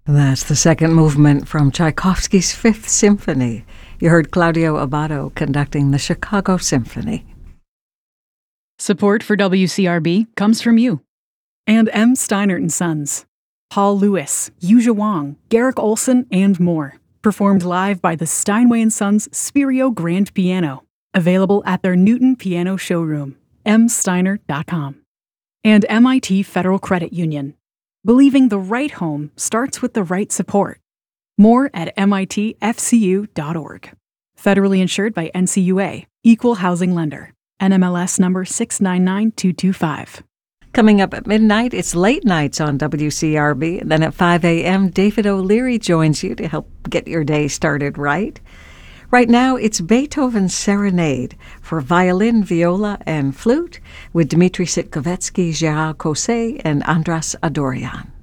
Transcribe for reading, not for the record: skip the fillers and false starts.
That's the second movement from Tchaikovsky's Fifth Symphony. You heard Claudio Abbado conducting the Chicago Symphony. Support for WCRB comes from you. And M. Steinert & Sons. Paul Lewis, Yuja Wang, Garrick Olson, and more. Performed live by the Steinway & Sons Spirio Grand Piano. Available at their Newton Piano Showroom, msteiner.com. And MIT Federal Credit Union. Believing the right home starts with the right support. More at mitfcu.org. Federally insured by NCUA, Equal Housing Lender. NMLS number 699225. Coming up at midnight, it's Late Nights on WCRB. Then at 5 a.m., David O'Leary joins you to help get your day started right. Right now, it's Beethoven's Serenade for violin, viola, and flute with Dmitri Sitkovetsky, Gérard Cosset, and Andras Adorian.